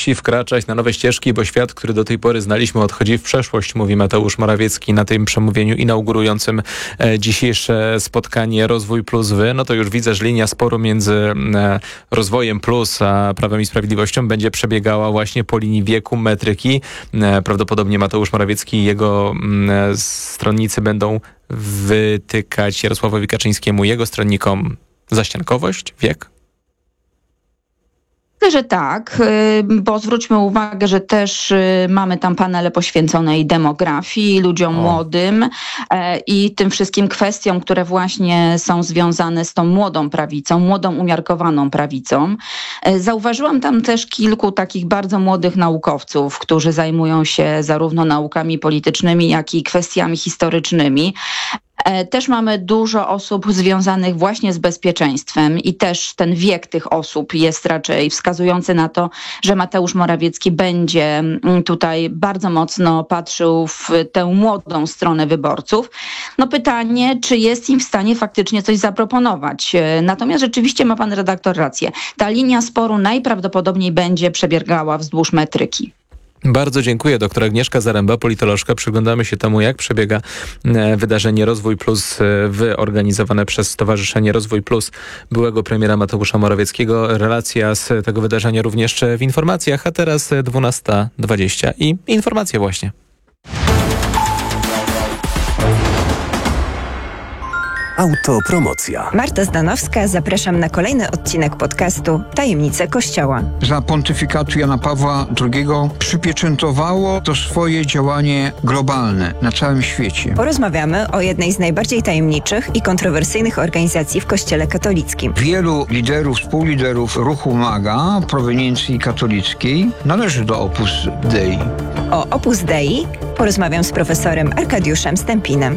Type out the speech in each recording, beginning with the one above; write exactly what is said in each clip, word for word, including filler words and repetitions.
musi wkraczać na nowe ścieżki, bo świat, który do tej pory znaliśmy, odchodzi w przeszłość, mówi Mateusz Morawiecki na tym przemówieniu inaugurującym dzisiejsze spotkanie Rozwój Plus Wy. No to już widzę, że linia sporu między Rozwojem Plus a Prawem i Sprawiedliwością będzie przebiegała właśnie po linii wieku, metryki. Prawdopodobnie Mateusz Morawiecki i jego stronnicy będą wytykać Jarosławowi Kaczyńskiemu, jego stronnikom, zaściankowość, wiek? Myślę, że tak, bo zwróćmy uwagę, że też mamy tam panele poświęcone i demografii, ludziom o. młodym i tym wszystkim kwestiom, które właśnie są związane z tą młodą prawicą, młodą umiarkowaną prawicą. Zauważyłam tam też kilku takich bardzo młodych naukowców, którzy zajmują się zarówno naukami politycznymi, jak i kwestiami historycznymi. Też mamy dużo osób związanych właśnie z bezpieczeństwem i też ten wiek tych osób jest raczej wskazujący na to, że Mateusz Morawiecki będzie tutaj bardzo mocno patrzył w tę młodą stronę wyborców. No pytanie, czy jest im w stanie faktycznie coś zaproponować. Natomiast rzeczywiście ma pan redaktor rację. Ta linia sporu najprawdopodobniej będzie przebiegała wzdłuż metryki. Bardzo dziękuję. Doktor Agnieszka Zaręba, politolożka. Przyglądamy się temu, jak przebiega wydarzenie Rozwój Plus wyorganizowane przez Stowarzyszenie Rozwój Plus byłego premiera Mateusza Morawieckiego. Relacja z tego wydarzenia również w informacjach, a teraz dwunasta dwadzieścia i informacje właśnie. Autopromocja. Marta Zdanowska, zapraszam na kolejny odcinek podcastu Tajemnice Kościoła. Za pontyfikatu Jana Pawła drugiego przypieczętowało to swoje działanie globalne na całym świecie. Porozmawiamy o jednej z najbardziej tajemniczych i kontrowersyjnych organizacji w Kościele katolickim. Wielu liderów, współliderów ruchu MAGA proweniencji katolickiej należy do Opus Dei. O Opus Dei porozmawiam z profesorem Arkadiuszem Stępinem.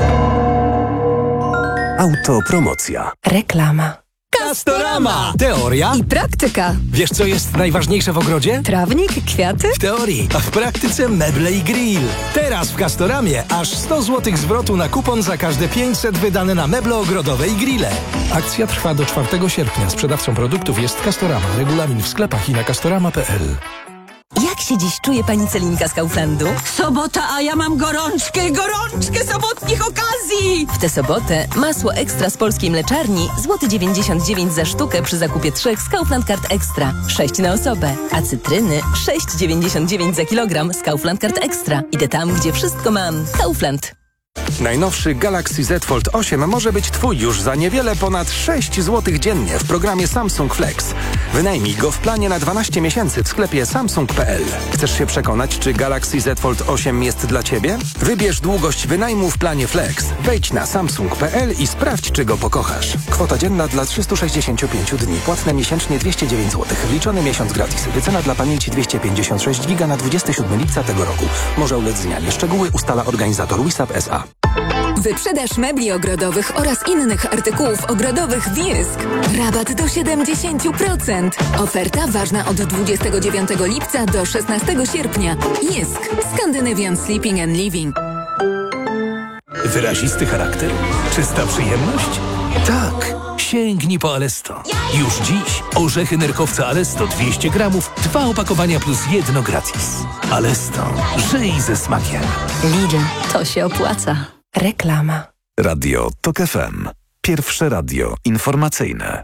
Autopromocja. Reklama. Castorama! Teoria i praktyka. Wiesz, co jest najważniejsze w ogrodzie? Trawnik, kwiaty? W teorii, a w praktyce meble i grill. Teraz w Castoramie aż sto złotych zwrotu na kupon za każde pięćset wydane na meble ogrodowe i grille. Akcja trwa do czwartego sierpnia. Sprzedawcą produktów jest Castorama. Regulamin w sklepach i na castorama kropka p l. Jak się dziś czuje pani Celinka z Kauflandu? Sobota, a ja mam gorączkę, gorączkę sobotnich okazji! W tę sobotę masło ekstra z polskiej mleczarni złoty dziewięćdziesiąt dziewięć za sztukę przy zakupie trzech z Kaufland Card Extra. sześć na osobę. A cytryny sześć dziewięćdziesiąt dziewięć za kilogram z Kaufland Card Extra. Idę tam, gdzie wszystko mam. Kaufland. Najnowszy Galaxy Z Fold osiem może być Twój już za niewiele ponad sześć złotych dziennie w programie Samsung Flex. Wynajmij go w planie na dwanaście miesięcy w sklepie samsung kropka p l. Chcesz się przekonać, czy Galaxy Z Fold osiem jest dla Ciebie? Wybierz długość wynajmu w planie Flex. Wejdź na samsung kropka p l i sprawdź, czy go pokochasz. Kwota dzienna dla trzystu sześćdziesięciu pięciu dni. Płatne miesięcznie dwieście dziewięć złotych. Wliczony miesiąc gratis. Wycena dla pamięci dwieście pięćdziesiąt sześć giga na dwudziestego siódmego lipca tego roku. Może ulec zmianie. Szczegóły ustala organizator Wisap S A. Wyprzedaż mebli ogrodowych oraz innych artykułów ogrodowych w Jysk. Rabat do siedemdziesiąt procent. Oferta ważna od dwudziestego dziewiątego lipca do szesnastego sierpnia. Jysk. Scandinavian Sleeping and Living. Wyrazisty charakter? Czysta przyjemność? Tak. Sięgnij po Alesto. Już dziś orzechy nerkowca Alesto dwieście gramów, dwa opakowania plus jedno gratis. Alesto. Żyj ze smakiem. Lidl. To się opłaca. Reklama. Radio Tok F M. Pierwsze radio informacyjne.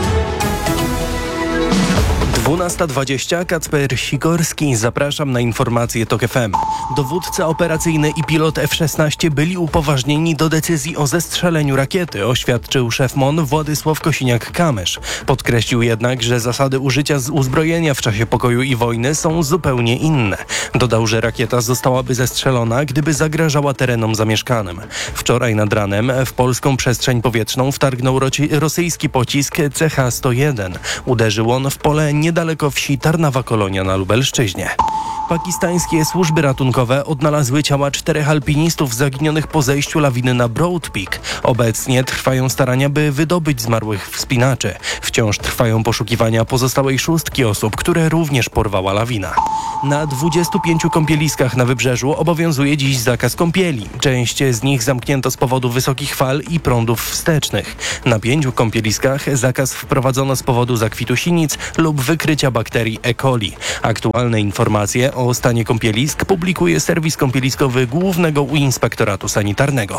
dwunasta dwadzieścia, Kacper Sikorski. Zapraszam na informacje Tok F M. Dowódca operacyjny i pilot F szesnaście byli upoważnieni do decyzji o zestrzeleniu rakiety, oświadczył szef M O N Władysław Kosiniak-Kamysz. Podkreślił jednak, że zasady użycia z uzbrojenia w czasie pokoju i wojny są zupełnie inne. Dodał, że rakieta zostałaby zestrzelona, gdyby zagrażała terenom zamieszkanym. Wczoraj nad ranem w polską przestrzeń powietrzną wtargnął roci- rosyjski pocisk C H sto jeden. Uderzył on w pole niedaleko wsi Tarnawa Kolonia na Lubelszczyźnie. Pakistańskie służby ratunkowe odnalazły ciała czterech alpinistów zaginionych po zejściu lawiny na Broad Peak. Obecnie trwają starania, by wydobyć zmarłych wspinaczy. Wciąż trwają poszukiwania pozostałej szóstki osób, które również porwała lawina. Na dwudziestu pięciu kąpieliskach na wybrzeżu obowiązuje dziś zakaz kąpieli. Część z nich zamknięto z powodu wysokich fal i prądów wstecznych. Na pięciu kąpieliskach zakaz wprowadzono z powodu zakwitu sinic lub wykrycia bakterii E. coli. Aktualne informacje o stanie kąpielisk publikuje serwis kąpieliskowy Głównego Inspektoratu Sanitarnego.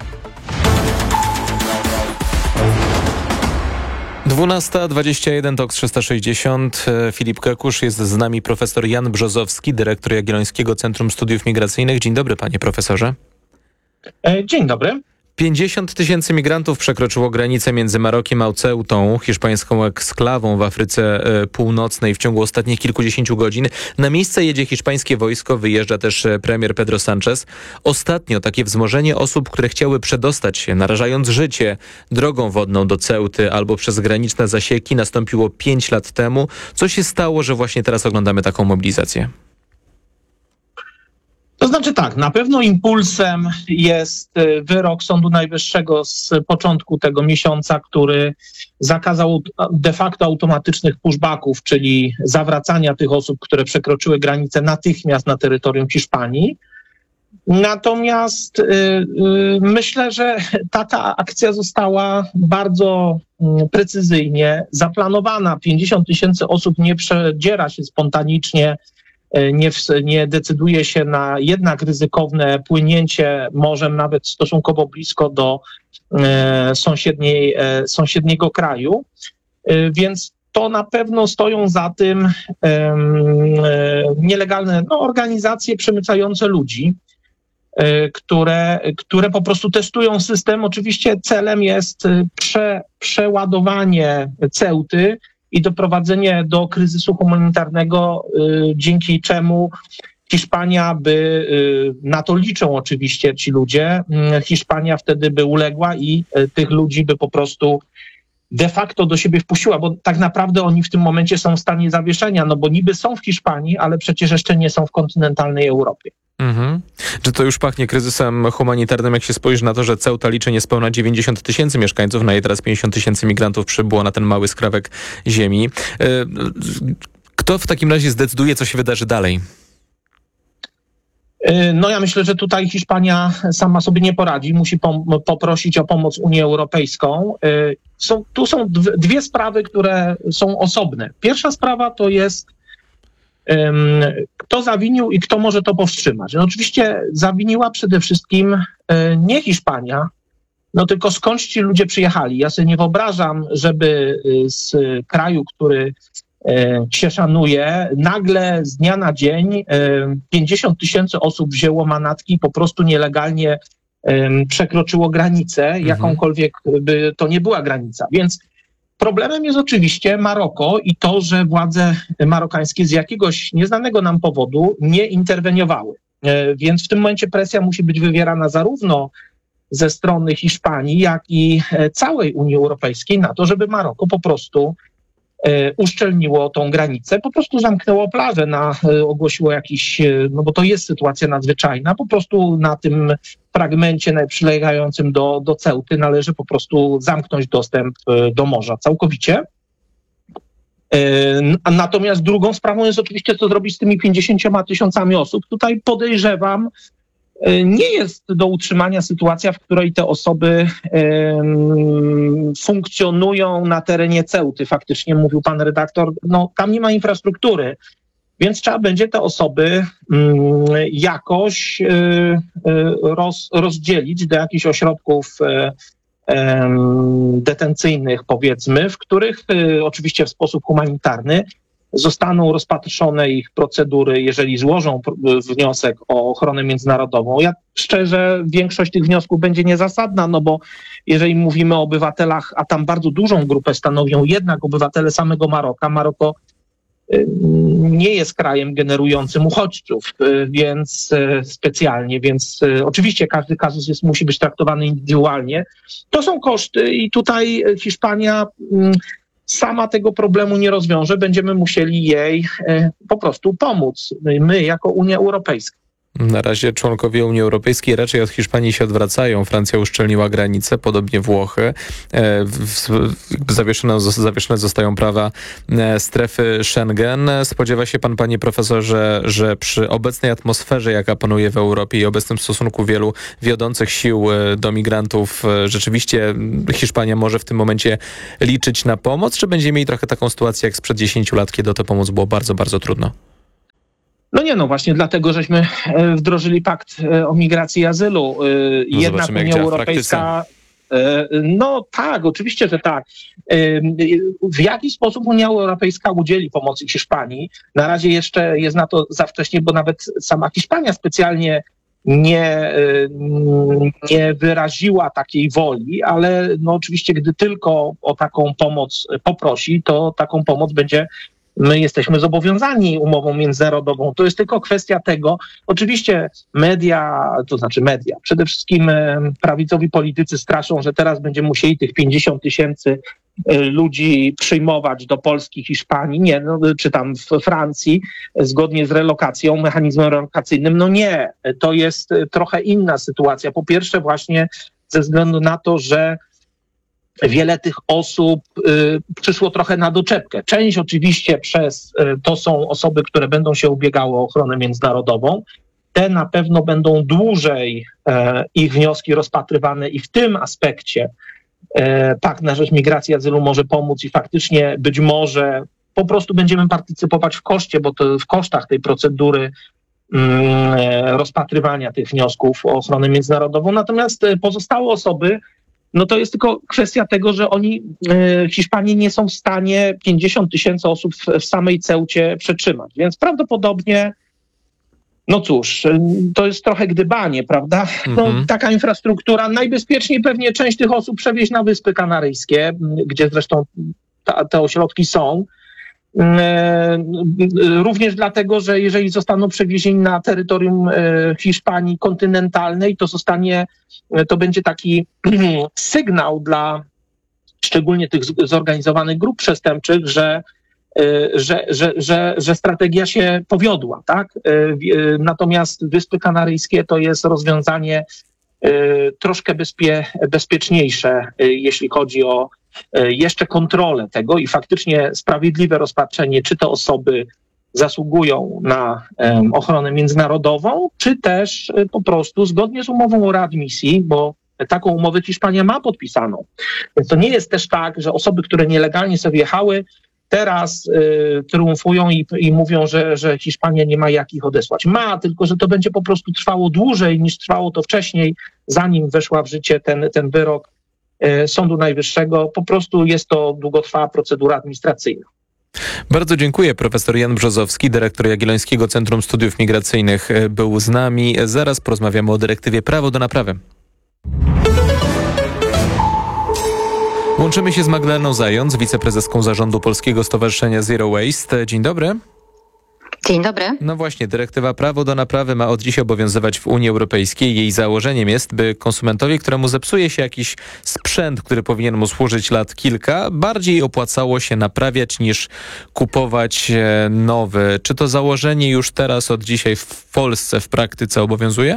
dwunasta dwadzieścia jeden, T O K trzysta sześćdziesiąt. Filip Kekusz, jest z nami profesor Jan Brzozowski, dyrektor Jagiellońskiego Centrum Studiów Migracyjnych. Dzień dobry, panie profesorze. Dzień dobry. pięćdziesiąt tysięcy migrantów przekroczyło granicę między Marokiem a Ceutą, hiszpańską eksklawą w Afryce Północnej w ciągu ostatnich kilkudziesięciu godzin. Na miejsce jedzie hiszpańskie wojsko, wyjeżdża też premier Pedro Sánchez. Ostatnio takie wzmożenie osób, które chciały przedostać się, narażając życie, drogą wodną do Ceuty albo przez graniczne zasieki, nastąpiło pięć lat temu. Co się stało, że właśnie teraz oglądamy taką mobilizację? To znaczy tak, na pewno impulsem jest wyrok Sądu Najwyższego z początku tego miesiąca, który zakazał de facto automatycznych pushbacków, czyli zawracania tych osób, które przekroczyły granicę natychmiast na terytorium Hiszpanii. Natomiast y, y, myślę, że taka akcja została bardzo y, precyzyjnie zaplanowana. pięćdziesiąt tysięcy osób nie przedziera się spontanicznie, Nie, nie decyduje się na jednak ryzykowne płynięcie morzem, nawet stosunkowo blisko do e, sąsiedniej, e, sąsiedniego kraju. E, więc to na pewno stoją za tym e, e, nielegalne no, organizacje przemycające ludzi, e, które, które po prostu testują system. Oczywiście celem jest prze, przeładowanie Ceuty i doprowadzenie do kryzysu humanitarnego, y, dzięki czemu Hiszpania by, y, na to liczą oczywiście ci ludzie, y, Hiszpania wtedy by uległa i y, tych ludzi by po prostu de facto do siebie wpuściła, bo tak naprawdę oni w tym momencie są w stanie zawieszenia, no bo niby są w Hiszpanii, ale przecież jeszcze nie są w kontynentalnej Europie. Mhm. Czy to już pachnie kryzysem humanitarnym, jak się spojrzy na to, że Ceuta liczy niespełna dziewięćdziesiąt tysięcy mieszkańców, no i teraz pięćdziesiąt tysięcy migrantów przybyło na ten mały skrawek ziemi. Kto w takim razie zdecyduje, co się wydarzy dalej? No ja myślę, że tutaj Hiszpania sama sobie nie poradzi. Musi pom- poprosić o pomoc Unię Europejską. Są, tu są dwie, dwie sprawy, które są osobne. Pierwsza sprawa to jest um, kto zawinił i kto może to powstrzymać. No oczywiście zawiniła przede wszystkim um, nie Hiszpania, no tylko skądś ci ludzie przyjechali. Ja sobie nie wyobrażam, żeby z kraju, który się szanuje, nagle z dnia na dzień pięćdziesiąt tysięcy osób wzięło manatki i po prostu nielegalnie przekroczyło granicę, mhm. jakąkolwiek by to nie była granica. Więc problemem jest oczywiście Maroko i to, że władze marokańskie z jakiegoś nieznanego nam powodu nie interweniowały. Więc w tym momencie presja musi być wywierana zarówno ze strony Hiszpanii, jak i całej Unii Europejskiej na to, żeby Maroko po prostu uszczelniło tą granicę, po prostu zamknęło plażę, na, ogłosiło jakiś, no bo to jest sytuacja nadzwyczajna, po prostu na tym fragmencie przylegającym do, do Ceuty należy po prostu zamknąć dostęp do morza całkowicie. Natomiast drugą sprawą jest oczywiście, co zrobić z tymi pięćdziesięcioma tysiącami osób. Tutaj podejrzewam, nie jest do utrzymania sytuacja, w której te osoby um, funkcjonują na terenie Ceuty. Faktycznie mówił pan redaktor, no tam nie ma infrastruktury, więc trzeba będzie te osoby um, jakoś um, roz, rozdzielić do jakichś ośrodków um, detencyjnych, powiedzmy, w których um, oczywiście w sposób humanitarny zostaną rozpatrzone ich procedury, jeżeli złożą wniosek o ochronę międzynarodową. Ja szczerze, większość tych wniosków będzie niezasadna, no bo jeżeli mówimy o obywatelach, a tam bardzo dużą grupę stanowią jednak obywatele samego Maroka, Maroko nie jest krajem generującym uchodźców, więc specjalnie, więc oczywiście każdy kazus jest, musi być traktowany indywidualnie. To są koszty i tutaj Hiszpania sama tego problemu nie rozwiąże, będziemy musieli jej po prostu pomóc. My jako Unia Europejska. Na razie członkowie Unii Europejskiej raczej od Hiszpanii się odwracają. Francja uszczelniła granicę, podobnie Włochy. Zawieszone, zawieszone zostają prawa strefy Schengen. Spodziewa się pan, panie profesorze, że przy obecnej atmosferze, jaka panuje w Europie i obecnym stosunku wielu wiodących sił do migrantów, rzeczywiście Hiszpania może w tym momencie liczyć na pomoc, czy będziemy mieli trochę taką sytuację jak sprzed dziesięciu lat, kiedy o tę pomoc było bardzo, bardzo trudno? No nie, no właśnie dlatego, żeśmy wdrożyli pakt o migracji i azylu. No Jednak Unia Europejska... No tak, oczywiście, że tak. W jaki sposób Unia Europejska udzieli pomocy Hiszpanii? Na razie jeszcze jest na to za wcześnie, bo nawet sama Hiszpania specjalnie nie, nie wyraziła takiej woli, ale no oczywiście, gdy tylko o taką pomoc poprosi, to taką pomoc będzie My jesteśmy zobowiązani umową międzynarodową. To jest tylko kwestia tego, oczywiście media, to znaczy media, przede wszystkim prawicowi politycy straszą, że teraz będziemy musieli tych pięćdziesiąt tysięcy ludzi przyjmować do Polski, Hiszpanii, nie, no, czy tam w Francji, zgodnie z relokacją, mechanizmem relokacyjnym. No nie, to jest trochę inna sytuacja. Po pierwsze właśnie ze względu na to, że wiele tych osób y, przyszło trochę na doczepkę. Część oczywiście przez, y, to są osoby, które będą się ubiegały o ochronę międzynarodową. Te na pewno będą dłużej y, ich wnioski rozpatrywane i w tym aspekcie y, Pakt na rzecz Migracji i Azylu może pomóc i faktycznie być może po prostu będziemy partycypować w koszcie, bo to w kosztach tej procedury y, rozpatrywania tych wniosków o ochronę międzynarodową. Natomiast y, pozostałe osoby, no to jest tylko kwestia tego, że oni, y, Hiszpanii nie są w stanie pięćdziesiąt tysięcy osób w, w samej Ceucie przetrzymać. Więc prawdopodobnie, no cóż, y, to jest trochę gdybanie, prawda? No, mhm. Taka infrastruktura, najbezpieczniej pewnie część tych osób przewieźć na Wyspy Kanaryjskie, y, gdzie zresztą ta, te ośrodki są. Również dlatego, że jeżeli zostaną przewiezieni na terytorium Hiszpanii kontynentalnej, to zostanie, to będzie taki sygnał dla szczególnie tych zorganizowanych grup przestępczych, że, że, że, że, że strategia się powiodła, tak? Natomiast Wyspy Kanaryjskie to jest rozwiązanie troszkę bezpie, bezpieczniejsze, jeśli chodzi o jeszcze kontrolę tego i faktycznie sprawiedliwe rozpatrzenie, czy te osoby zasługują na um, ochronę międzynarodową, czy też um, po prostu zgodnie z umową o readmisji, bo taką umowę Hiszpania ma podpisaną. Więc to nie jest też tak, że osoby, które nielegalnie sobie jechały, teraz y, triumfują i, i mówią, że, że Hiszpania nie ma jak ich odesłać. Ma, tylko że to będzie po prostu trwało dłużej niż trwało to wcześniej, zanim weszła w życie ten, ten wyrok y, Sądu Najwyższego. Po prostu jest to długotrwała procedura administracyjna. Bardzo dziękuję. Profesor Jan Brzozowski, dyrektor Jagiellońskiego Centrum Studiów Migracyjnych, był z nami. Zaraz porozmawiamy o dyrektywie Prawo do naprawy. Łączymy się z Magdaleną Zając, wiceprezeską zarządu Polskiego Stowarzyszenia Zero Waste. Dzień dobry. Dzień dobry. No właśnie, dyrektywa Prawo do naprawy ma od dziś obowiązywać w Unii Europejskiej. Jej założeniem jest, by konsumentowi, któremu zepsuje się jakiś sprzęt, który powinien mu służyć lat kilka, bardziej opłacało się naprawiać niż kupować nowy. Czy to założenie już teraz od dzisiaj w Polsce w praktyce obowiązuje?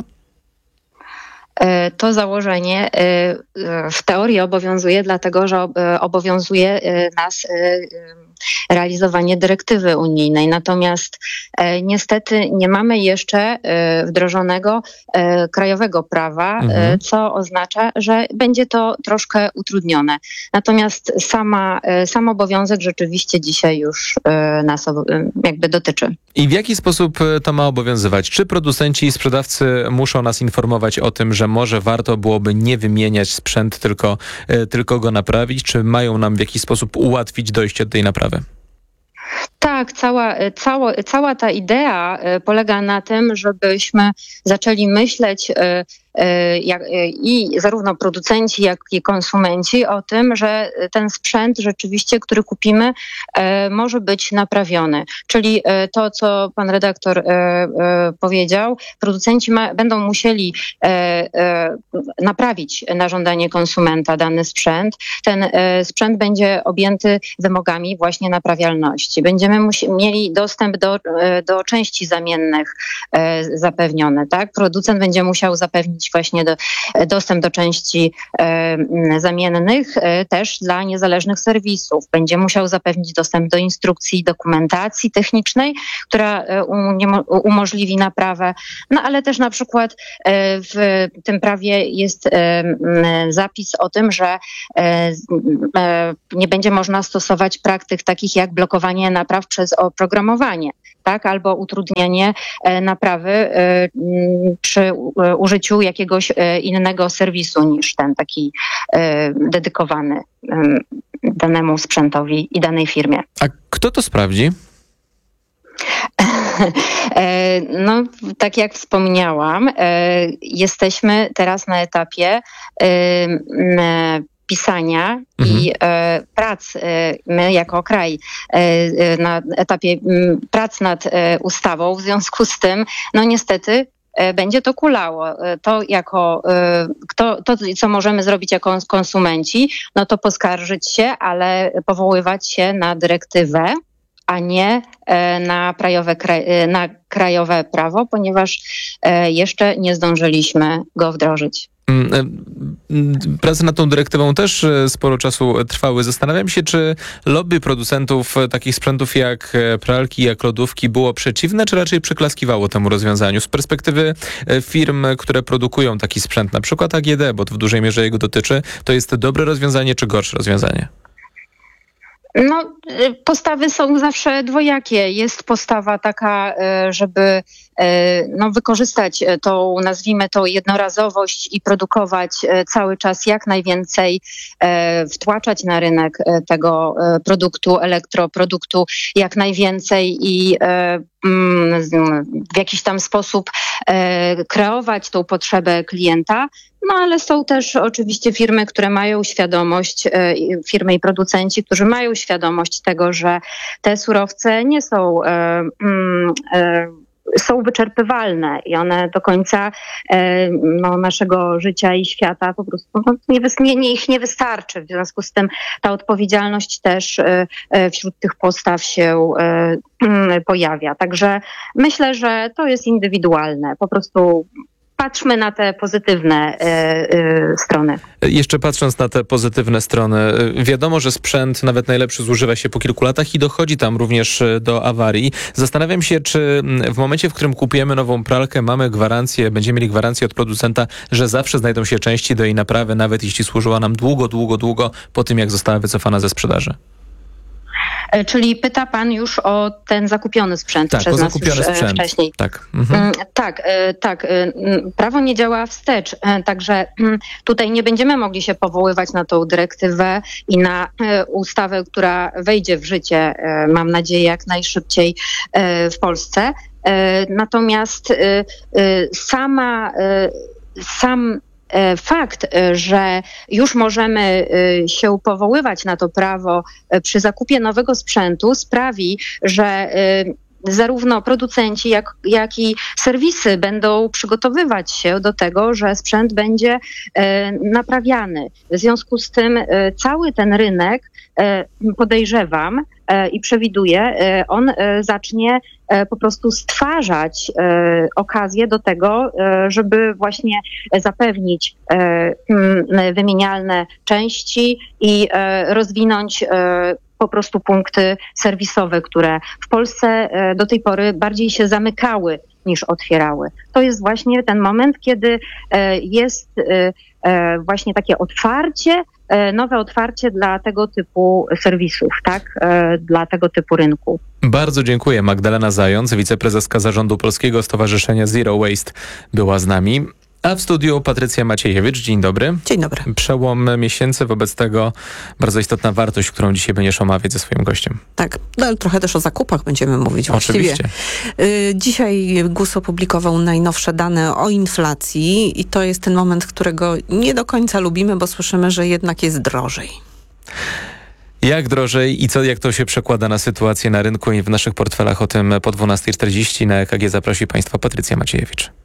To założenie w teorii obowiązuje, dlatego że obowiązuje nas realizowanie dyrektywy unijnej. Natomiast niestety nie mamy jeszcze wdrożonego krajowego prawa, mhm. co oznacza, że będzie to troszkę utrudnione. Natomiast sama, sam obowiązek rzeczywiście dzisiaj już nas jakby dotyczy. I w jaki sposób to ma obowiązywać? Czy producenci i sprzedawcy muszą nas informować o tym, że może warto byłoby nie wymieniać sprzęt, tylko, tylko go naprawić? Czy mają nam w jakiś sposób ułatwić dojście do tej naprawy? Tak, cała, cała, cała ta idea polega na tym, żebyśmy zaczęli myśleć jak, i zarówno producenci, jak i konsumenci o tym, że ten sprzęt rzeczywiście, który kupimy, może być naprawiony. Czyli to, co pan redaktor powiedział, producenci ma, będą musieli naprawić na żądanie konsumenta dany sprzęt. Ten sprzęt będzie objęty wymogami właśnie naprawialności. Będziemy musi, mieli dostęp do, do części zamiennych zapewnione, tak? Producent będzie musiał zapewnić właśnie do, dostęp do części zamiennych też dla niezależnych serwisów. Będzie musiał zapewnić dostęp do instrukcji i dokumentacji technicznej, która umożliwi naprawę. No ale też na przykład w tym prawie jest zapis o tym, że nie będzie można stosować praktyk takich jak blokowanie napraw przez oprogramowanie, tak, albo utrudnianie naprawy przy użyciu jakiegoś innego serwisu niż ten taki dedykowany danemu sprzętowi i danej firmie. A kto to sprawdzi? No, tak jak wspomniałam, jesteśmy teraz na etapie pisania mhm. i e, prac, e, my jako kraj e, na etapie m, prac nad e, ustawą, w związku z tym, no niestety e, będzie to kulało. E, to jako, e, kto, to co możemy zrobić jako konsumenci, no to poskarżyć się, ale powoływać się na dyrektywę, a nie e, na krajowe, kraj, na krajowe prawo, ponieważ e, jeszcze nie zdążyliśmy go wdrożyć. Prace nad tą dyrektywą też sporo czasu trwały. Zastanawiam się, czy lobby producentów takich sprzętów jak pralki, jak lodówki było przeciwne, czy raczej przyklaskiwało temu rozwiązaniu? Z perspektywy firm, które produkują taki sprzęt, na przykład A G D, bo to w dużej mierze jego dotyczy, to jest dobre rozwiązanie, czy gorsze rozwiązanie? No, postawy są zawsze dwojakie. Jest postawa taka, żeby no, wykorzystać tą, nazwijmy to, jednorazowość i produkować cały czas jak najwięcej, wtłaczać na rynek tego produktu, elektroproduktu jak najwięcej i w jakiś tam sposób kreować tą potrzebę klienta. No ale są też oczywiście firmy, które mają świadomość, firmy i producenci, którzy mają świadomość tego, że te surowce nie są, są wyczerpywalne i one do końca no, naszego życia i świata po prostu no, nie, nie, nie, ich nie wystarczy. W związku z tym ta odpowiedzialność też wśród tych postaw się pojawia. Także myślę, że to jest indywidualne. Po prostu patrzmy na te pozytywne y, y, strony. Jeszcze patrząc na te pozytywne strony, wiadomo, że sprzęt nawet najlepszy zużywa się po kilku latach i dochodzi tam również do awarii. Zastanawiam się, czy w momencie, w którym kupujemy nową pralkę, mamy gwarancję, będziemy mieli gwarancję od producenta, że zawsze znajdą się części do jej naprawy, nawet jeśli służyła nam długo, długo, długo po tym, jak została wycofana ze sprzedaży. Czyli pyta pan już o ten zakupiony sprzęt tak, przez o nas zakupiony już sprzęt. wcześniej. Tak. Mhm. tak, tak. Prawo nie działa wstecz, także tutaj nie będziemy mogli się powoływać na tą dyrektywę i na ustawę, która wejdzie w życie, mam nadzieję, jak najszybciej w Polsce. Natomiast sama, sam fakt, że już możemy się powoływać na to prawo przy zakupie nowego sprzętu sprawi, że zarówno producenci, jak, jak i serwisy będą przygotowywać się do tego, że sprzęt będzie naprawiany. W związku z tym cały ten rynek, podejrzewam i przewiduję, on zacznie po prostu stwarzać okazję do tego, żeby właśnie zapewnić wymienialne części i rozwinąć po prostu punkty serwisowe, które w Polsce do tej pory bardziej się zamykały niż otwierały. To jest właśnie ten moment, kiedy jest właśnie takie otwarcie, nowe otwarcie dla tego typu serwisów, tak? Dla tego typu rynku. Bardzo dziękuję. Magdalena Zając, wiceprezeska zarządu Polskiego Stowarzyszenia Zero Waste była z nami. A w studiu Patrycja Maciejewicz. Dzień dobry. Dzień dobry. Przełom miesięcy, wobec tego bardzo istotna wartość, którą dzisiaj będziesz omawiać ze swoim gościem. Tak, no, ale trochę też o zakupach będziemy mówić właściwie. Oczywiście. Y, dzisiaj G U S opublikował najnowsze dane o inflacji i to jest ten moment, którego nie do końca lubimy, bo słyszymy, że jednak jest drożej. Jak drożej i co, jak to się przekłada na sytuację na rynku i w naszych portfelach? O tym po dwunastej czterdzieści na E K G zaprosi Państwa Patrycja Maciejewicz.